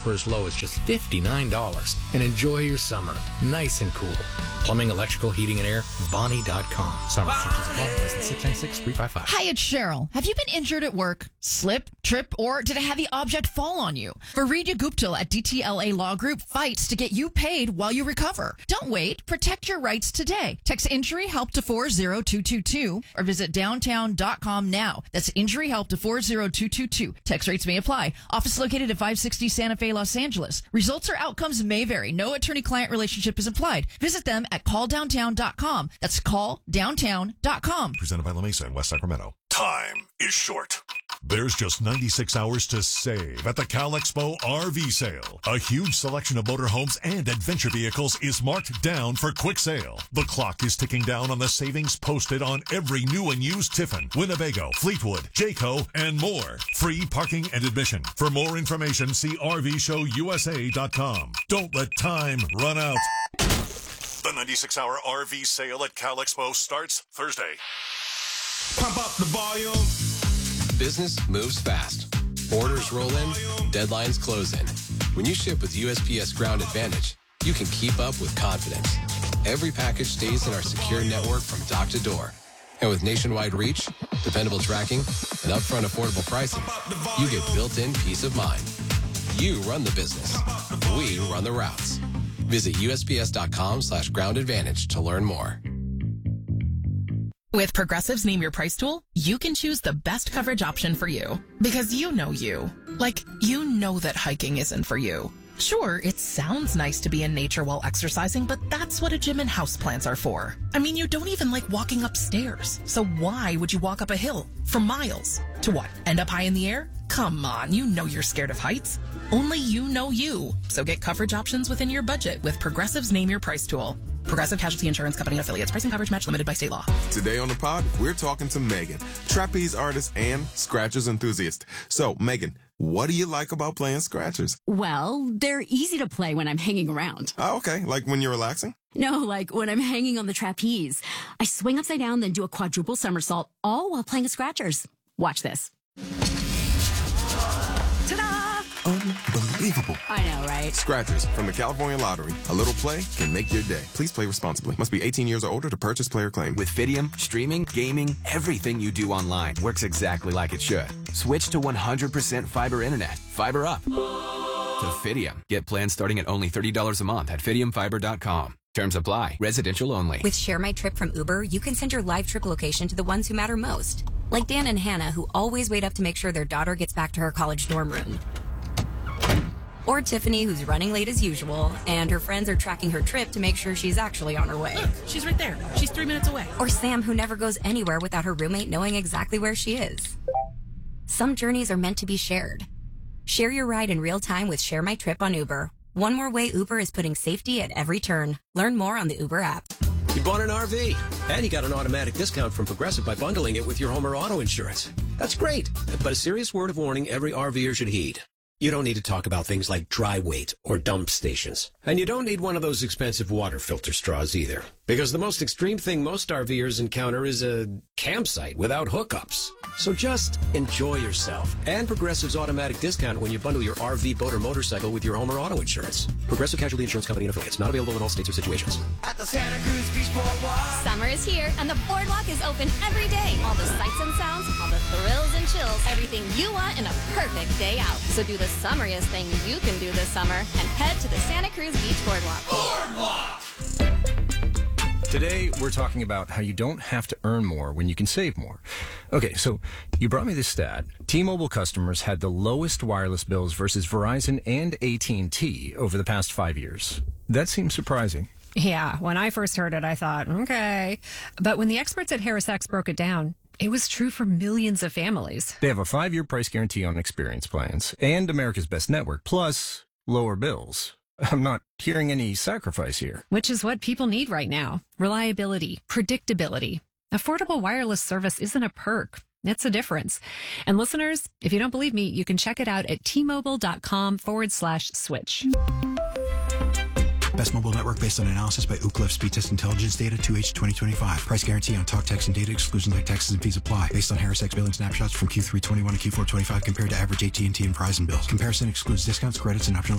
for as low as just $59 and enjoy your summer nice and cool. Plumbing, electrical, heating, and air, Bonnie.com. Summer restrictions apply. License 696-355. Hi, it's Cheryl. Have you been injured at work? Slip, trip, or did a heavy object fall on you? Fareedia Guptal at DTLA Law Group fights to get you paid while you recover. Don't wait. Protect your rights today. Text Injury Help to 40222 or visit downtown.com now. That's Injury Help to 40222. Text rates may apply. Office located at 560 Santa Fe, Los Angeles. Results or outcomes may vary. No attorney-client relationship is implied. Visit them at calldowntown.com. That's calldowntown.com. Presented by La Mesa in West Sacramento. Time is short. There's just 96 hours to save at the Cal Expo RV sale. A huge selection of motorhomes and adventure vehicles is marked down for quick sale. The clock is ticking down on the savings posted on every new and used Tiffin, Winnebago, Fleetwood, Jayco, and more. Free parking and admission. For more information, see RVShowUSA.com. Don't let time run out. The 96-hour RV sale at Cal Expo starts Thursday. Pump up the volume. Business moves fast. Orders roll in, deadlines close in. When you ship with USPS Ground Advantage, you can keep up with confidence. Every package stays in our secure network from dock to door. And with nationwide reach, dependable tracking, and upfront affordable pricing, you get built-in peace of mind. You run the business. We run the routes. Visit USPS.com/Ground Advantage to learn more. With Progressive's Name Your Price tool, you can choose the best coverage option for you. Because you know you. Like, you know that hiking isn't for you. Sure, it sounds nice to be in nature while exercising, but that's what a gym and houseplants are for. I mean, you don't even like walking upstairs. So why would you walk up a hill for miles? To what, end up high in the air? Come on, you know you're scared of heights. Only you know you. So get coverage options within your budget with Progressive's Name Your Price tool. Progressive Casualty Insurance Company and affiliates. Pricing coverage match limited by state law. Today on the pod, we're talking to Megan, trapeze artist and scratchers enthusiast. So, Megan, what do you like about playing scratchers? Well, they're easy to play when I'm hanging around. Oh, okay. Like when you're relaxing? No, like when I'm hanging on the trapeze. I swing upside down, then do a quadruple somersault, all while playing scratchers. Watch this. Ta-da! Unbelievable. I know, right? Scratchers from the California Lottery. A little play can make your day. Please play responsibly. Must be 18 years or older to purchase player claim. With Fidium, streaming, gaming, everything you do online works exactly like it should. Switch to 100% fiber internet. Fiber up. To Fidium. Get plans starting at only $30 a month at FidiumFiber.com. Terms apply. Residential only. With Share My Trip from Uber, you can send your live trip location to the ones who matter most. Like Dan and Hannah, who always wait up to make sure their daughter gets back to her college dorm room. Or Tiffany, who's running late as usual, and her friends are tracking her trip to make sure she's actually on her way. Look, she's right there. She's 3 minutes away. Or Sam, who never goes anywhere without her roommate knowing exactly where she is. Some journeys are meant to be shared. Share your ride in real time with Share My Trip on Uber. One more way Uber is putting safety at every turn. Learn more on the Uber app. You bought an RV, and you got an automatic discount from Progressive by bundling it with your home or auto insurance. That's great, but a serious word of warning every RVer should heed. You don't need to talk about things like dry weight or dump stations. And you don't need one of those expensive water filter straws either. Because the most extreme thing most RVers encounter is a campsite without hookups. So just enjoy yourself. And Progressive's automatic discount when you bundle your RV, boat, or motorcycle with your home or auto insurance. Progressive Casualty Insurance Company and affiliates. Not available in all states or situations. At the Santa Cruz Beach Boardwalk. Summer is here, and the boardwalk is open every day. All the sights and sounds, all the thrills and chills, everything you want in a perfect day out. So do the summeriest thing you can do this summer and head to the Santa Cruz Beach Boardwalk. Boardwalk! Today, we're talking about how you don't have to earn more when you can save more. Okay, so you brought me this stat. T-Mobile customers had the lowest wireless bills versus Verizon and AT&T over the past 5 years. That seems surprising. Yeah, when I first heard it, I thought, okay. But when the experts at HarrisX broke it down, it was true for millions of families. They have a 5-year price guarantee on experience plans and America's Best Network, plus lower bills. I'm not hearing any sacrifice here. Which is what people need right now. Reliability, predictability. Affordable wireless service isn't a perk. It's a difference. And listeners, if you don't believe me, you can check it out at tmobile.com/switch. Best mobile network based on analysis by Ookla Speed Test Intelligence Data 2H 2025. Price guarantee on talk, text, and data. Exclusions like taxes and fees apply. Based on HarrisX billing snapshots from Q3 21 to Q4 25 compared to average AT&T and Verizon bills. Comparison excludes discounts, credits, and optional